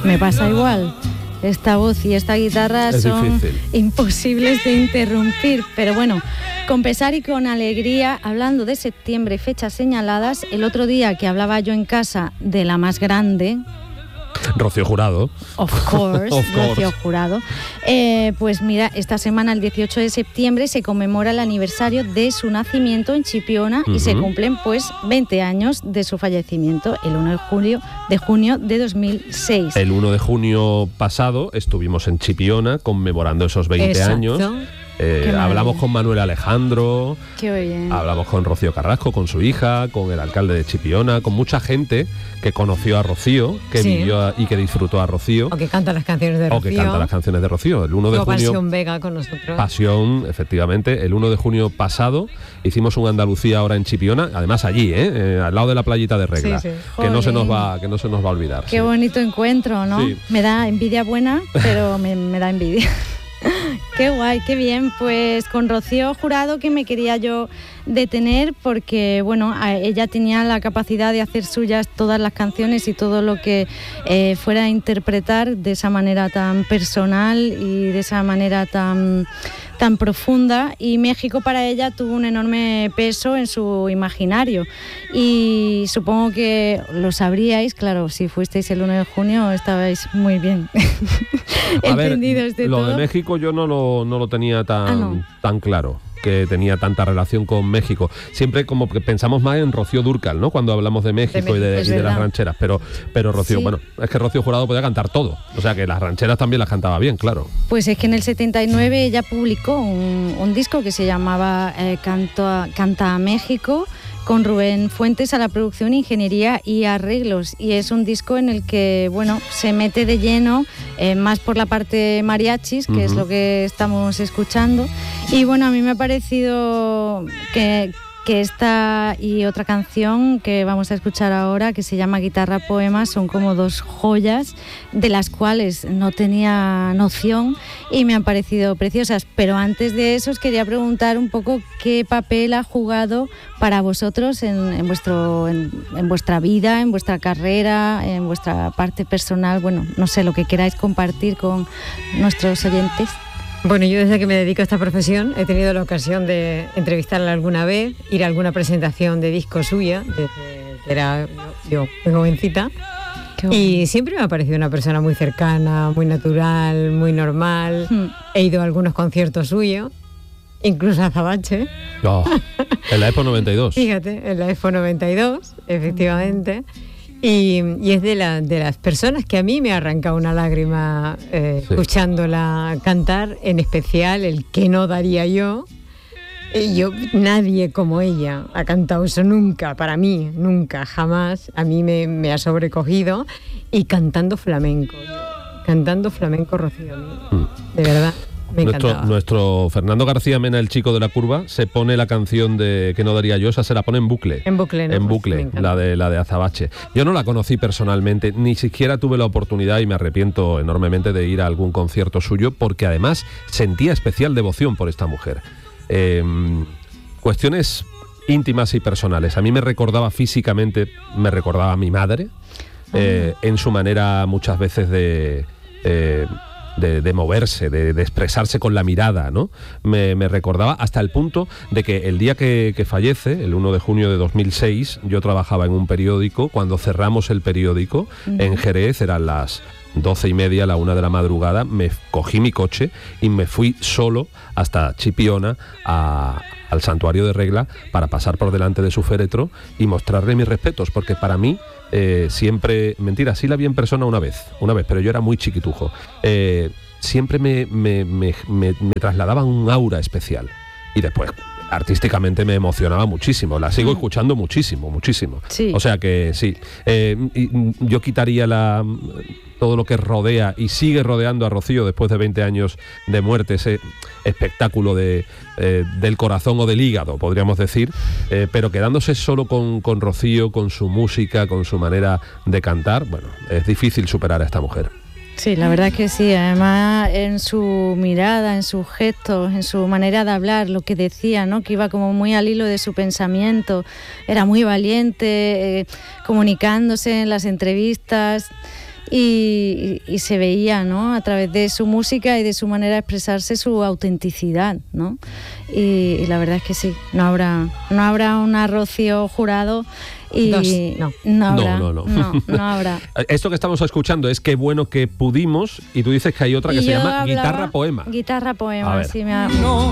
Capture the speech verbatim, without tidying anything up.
Me pasa igual. Esta voz y esta guitarra es son difícil. imposibles de interrumpir. Pero bueno, con pesar y con alegría, hablando de septiembre, fechas señaladas, el otro día que hablaba yo en casa de la más grande... Rocío Jurado. Of course, of course. Rocío Jurado. Eh, pues mira, esta semana, el dieciocho de septiembre, se conmemora el aniversario de su nacimiento en Chipiona uh-huh. y se cumplen pues veinte años de su fallecimiento, el uno de julio de junio de dos mil seis. El uno de junio pasado estuvimos en Chipiona conmemorando esos veinte Exacto. años. Eh, hablamos con Manuel Alejandro, Qué bien. hablamos con Rocío Carrasco, con su hija, con el alcalde de Chipiona, con mucha gente que conoció a Rocío, que sí. vivió a, y que disfrutó a Rocío. O que canta las canciones de Rocío. O que canta las canciones de Rocío. El uno de junio, Pasión Vega con nosotros. Pasión, efectivamente. El uno de junio pasado hicimos un Andalucía ahora en Chipiona, además allí, ¿eh? Eh, al lado de la playita de Regla, sí, sí. que no se nos va, que no se nos va a olvidar. Qué sí. bonito encuentro, ¿no? Sí. Me da envidia buena, pero me, me da envidia. Qué guay, qué bien. Pues con Rocío Jurado, que me quería yo detener porque, bueno, ella tenía la capacidad de hacer suyas todas las canciones y todo lo que eh, fuera a interpretar de esa manera tan personal y de esa manera tan, tan profunda, y México para ella tuvo un enorme peso en su imaginario, y supongo que lo sabríais, claro, si fuisteis el uno de junio estabais muy bien entendidos de lo todo. De México yo no lo, no lo tenía tan, ah, no. tan claro, que tenía tanta relación con México. Siempre como que pensamos más en Rocío Dúrcal, ¿no? Cuando hablamos de México, de México y, de, y de las rancheras, pero, pero Rocío, sí. bueno, es que Rocío Jurado podía cantar todo, o sea que las rancheras también las cantaba bien, claro. Pues es que en el setenta y nueve ella publicó un, un disco que se llamaba eh, Canto a, Canta a México, con Rubén Fuentes a la producción, ingeniería y arreglos, y es un disco en el que, bueno, se mete de lleno eh, más por la parte mariachis, que uh-huh. es lo que estamos escuchando, y bueno, a mí me ha parecido que, que esta y otra canción que vamos a escuchar ahora, que se llama Guitarra Poema, son como dos joyas de las cuales no tenía noción y me han parecido preciosas. Pero antes de eso os quería preguntar un poco qué papel ha jugado para vosotros en, en, vuestro, en, en vuestra vida, en vuestra carrera, en vuestra parte personal, bueno, no sé, lo que queráis compartir con nuestros oyentes. Bueno, yo desde que me dedico a esta profesión he tenido la ocasión de entrevistarla alguna vez, ir a alguna presentación de disco suya, desde que era yo muy jovencita, y siempre me ha parecido una persona muy cercana, muy natural, muy normal. Hmm. He ido a algunos conciertos suyos, incluso a Azabache. Oh, en la Expo noventa y dos. Fíjate, en la Expo noventa y dos, efectivamente. Y, y es de, la, de las personas que a mí me ha arrancado una lágrima eh, sí. escuchándola cantar, en especial el que no daría yo. Eh, yo. Nadie como ella ha cantado eso nunca, para mí, nunca, jamás. A mí me, me ha sobrecogido. Y cantando flamenco, cantando flamenco Rocío, mm. de verdad. Me nuestro, nuestro Fernando García Mena, el chico de la curva, se pone la canción de Que no daría yo, esa se la pone en bucle. En bucle, ¿no? En bucle, la de, la de Azabache. Yo no la conocí personalmente, ni siquiera tuve la oportunidad, y me arrepiento enormemente de ir a algún concierto suyo, porque además sentía especial devoción por esta mujer. Eh, cuestiones íntimas y personales. A mí me recordaba físicamente, me recordaba a mi madre, eh, en su manera muchas veces de... Eh, De, de moverse, de, de expresarse con la mirada, ¿no? Me, me recordaba hasta el punto de que el día que, que fallece, el uno de junio de dos mil seis, yo trabajaba en un periódico. Cuando cerramos el periódico, uh-huh. en Jerez, eran las doce y media, la una de la madrugada, me cogí mi coche y me fui solo hasta Chipiona a, al santuario de Regla para pasar por delante de su féretro y mostrarle mis respetos, porque para mí eh, siempre, mentira, sí la vi en persona una vez, una vez, pero yo era muy chiquitujo, eh, siempre me, me, me, me, me trasladaba un aura especial, y después artísticamente me emocionaba muchísimo, la sigo escuchando muchísimo, muchísimo. Sí. O sea que sí, eh, y yo quitaría la, todo lo que rodea y sigue rodeando a Rocío después de veinte años de muerte, ese espectáculo de, eh, del corazón o del hígado, podríamos decir, eh, pero quedándose solo con, con Rocío, con su música, con su manera de cantar, bueno, es difícil superar a esta mujer. Sí, la verdad que sí, además en su mirada, en sus gestos, en su manera de hablar, lo que decía, ¿no? Que iba como muy al hilo de su pensamiento, era muy valiente, eh, comunicándose en las entrevistas, y, y, y se veía, ¿no?, a través de su música y de su manera de expresarse su autenticidad, ¿no? Y, y la verdad es que sí, no habrá, no habrá una Rocío Jurado. Y Dos, no. No habrá, no, no, no. No, no habrá. Esto que estamos escuchando es Qué bueno que pudimos, y tú dices que hay otra que Y se yo llama hablaba- Guitarra Poema. Guitarra A Poema, ver. sí, me ha... No.